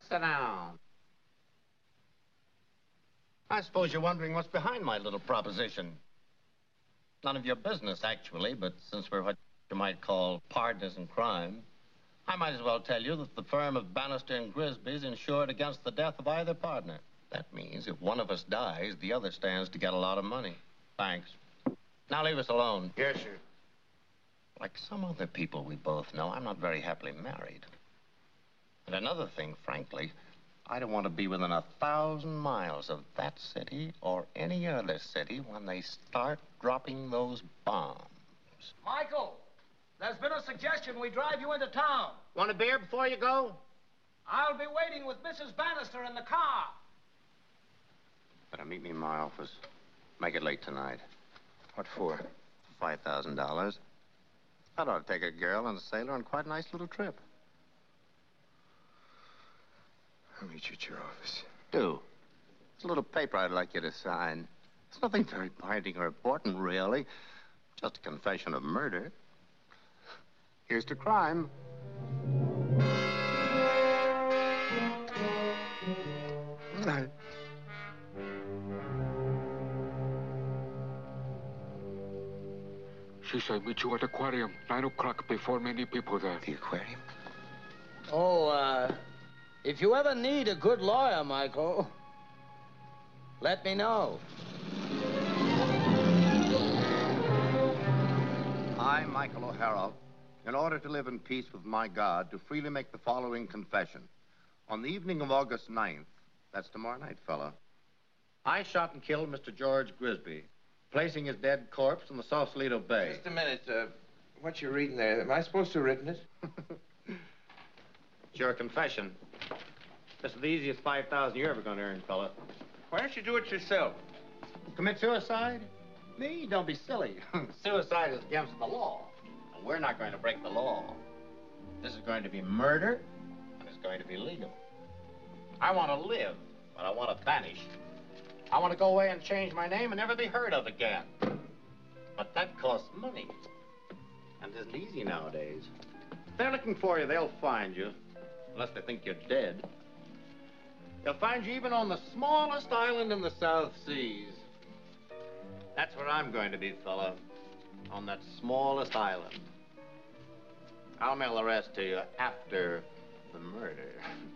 Sit down. I suppose you're wondering what's behind my little proposition. None of your business, actually, but since we're what you might call partners in crime, I might as well tell you that the firm of Bannister and Grisby is insured against the death of either partner. That means if one of us dies, the other stands to get a lot of money. Thanks. Now leave us alone. Yes, sir. Like some other people we both know, I'm not very happily married. And another thing, frankly, I don't want to be within 1,000 miles of that city or any other city when they start dropping those bombs. Michael, there's been a suggestion we drive you into town. Want a beer before you go? I'll be waiting with Mrs. Bannister in the car. Better meet me in my office. Make it late tonight. What for? $5,000. That ought to take a girl and a sailor on quite a nice little trip. I'll meet you at your office. Do. There's a little paper I'd like you to sign. It's nothing very binding or important, really. Just a confession of murder. Here's to crime. She said meet you at the aquarium, 9 o'clock, before many people there. The aquarium? Oh, if you ever need a good lawyer, Michael, let me know. I, Michael O'Hara, in order to live in peace with my God, do freely make the following confession. On the evening of August 9th, that's tomorrow night, fella, I shot and killed Mr. George Grisby, placing his dead corpse in the Sausalito Bay. Just a minute. What you reading there? Am I supposed to have written it? It's your confession. This is the easiest 5,000 you're ever going to earn, fella. Why don't you do it yourself? Commit suicide? Me? Don't be silly. Suicide is against the law. And we're not going to break the law. This is going to be murder, and it's going to be legal. I want to live, but I want to vanish. I want to go away and change my name and never be heard of again. But that costs money. And it isn't easy nowadays. If they're looking for you, they'll find you. Unless they think you're dead. They'll find you even on the smallest island in the South Seas. That's where I'm going to be, fella. On that smallest island. I'll mail the rest to you after the murder.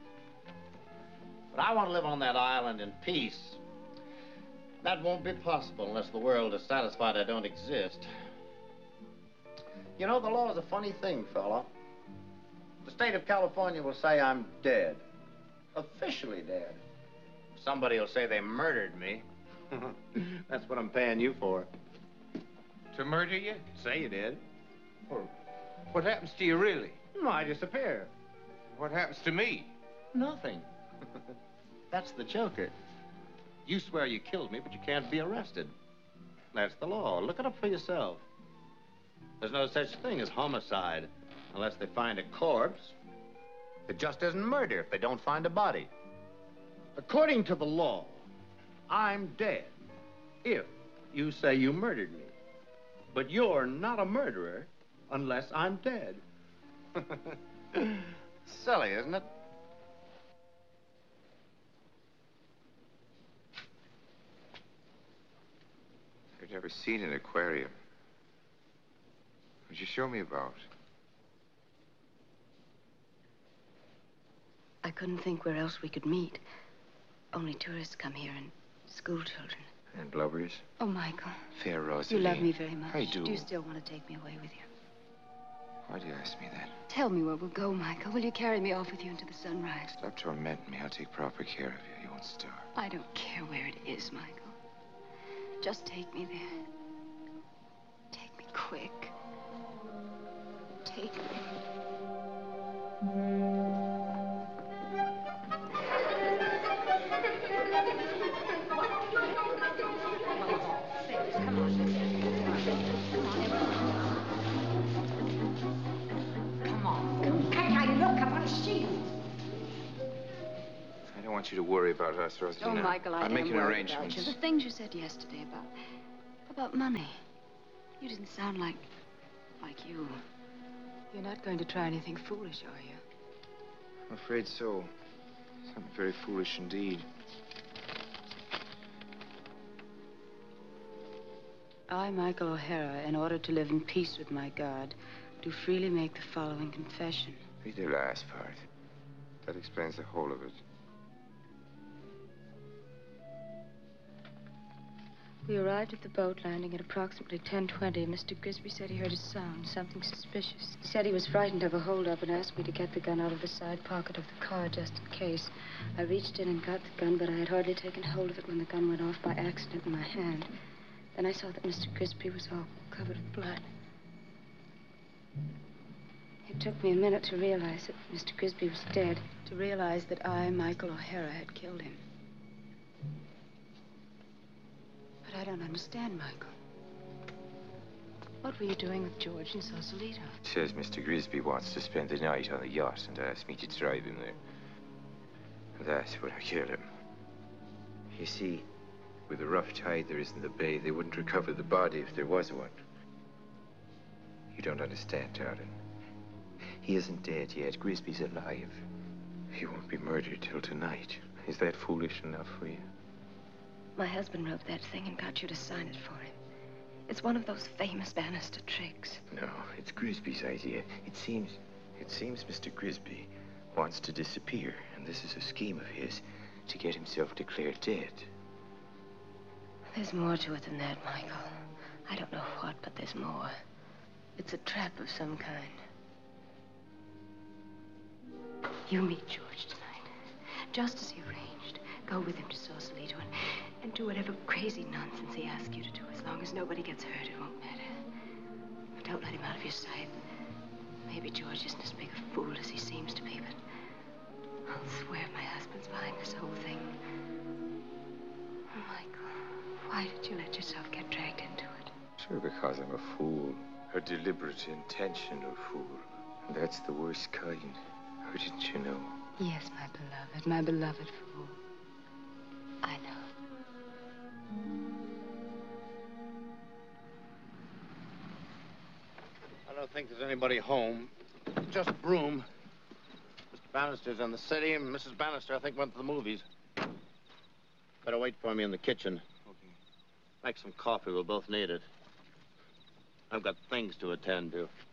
But I want to live on that island in peace. That won't be possible unless the world is satisfied I don't exist. You know, the law is a funny thing, fella. The state of California will say I'm dead. Officially dead. Somebody will say they murdered me. That's what I'm paying you for. To murder you? Say you did. Well, what happens to you, really? No, I disappear. What happens to me? Nothing. That's the joker. You swear you killed me, but you can't be arrested. That's the law. Look it up for yourself. There's no such thing as homicide unless they find a corpse. It just isn't murder if they don't find a body. According to the law, I'm dead if you say you murdered me. But you're not a murderer unless I'm dead. Silly, isn't it? I've never seen an aquarium. Would you show me about? I couldn't think where else we could meet. Only tourists come here and school children. And blubbers? Oh, Michael. Fair Rosalie. You love me very much. I do. Do you still want to take me away with you? Why do you ask me that? Tell me where we'll go, Michael. Will you carry me off with you into the sunrise? Stop tormenting me. I'll take proper care of you. You won't starve. I don't care where it is, Michael. Just take me there. Take me quick. Take me. I don't want you to worry about us, Rosalie. Oh, Michael, I'm making worried arrangements. about you. The things you said yesterday about money. You didn't sound like you. You're not going to try anything foolish, are you? I'm afraid so. Something very foolish indeed. I, Michael O'Hara, in order to live in peace with my God, do freely make the following confession. Read the last part. That explains the whole of it. We arrived at the boat landing at approximately 10:20. Mr. Grisby said he heard a sound, something suspicious. He said he was frightened of a holdup and asked me to get the gun out of the side pocket of the car just in case. I reached in and got the gun, but I had hardly taken hold of it when the gun went off by accident in my hand. Then I saw that Mr. Grisby was all covered with blood. It took me a minute to realize that Mr. Grisby was dead, to realize that I, Michael O'Hara, had killed him. But I don't understand, Michael. What were you doing with George in Sausalito? Says Mr. Grisby wants to spend the night on the yacht and asked me to drive him there. And that's when I killed him. You see, with the rough tide there is in the bay, they wouldn't recover the body if there was one. You don't understand, darling. He isn't dead yet. Grisby's alive. He won't be murdered till tonight. Is that foolish enough for you? My husband wrote that thing and got you to sign it for him. It's one of those famous Bannister tricks. No, it's Grisby's idea. It seems Mr. Grisby wants to disappear, and this is a scheme of his to get himself declared dead. There's more to it than that, Michael. I don't know what, but there's more. It's a trap of some kind. You meet George tonight, just as he arranged. Go with him to Sausalito and do whatever crazy nonsense he asks you to do. As long as nobody gets hurt, it won't matter. But don't let him out of your sight. Maybe George isn't as big a fool as he seems to be, but I'll swear my husband's behind this whole thing. Michael, why did you let yourself get dragged into it? Sure, because I'm a fool. A deliberate, intentional fool. And that's the worst kind. Or didn't you know? Yes, my beloved fool. I know. I don't think there's anybody home. Just Broom. Mr. Bannister's in the city, and Mrs. Bannister, I think, went to the movies. Better wait for me in the kitchen. Okay. Make some coffee. We'll both need it. I've got things to attend to.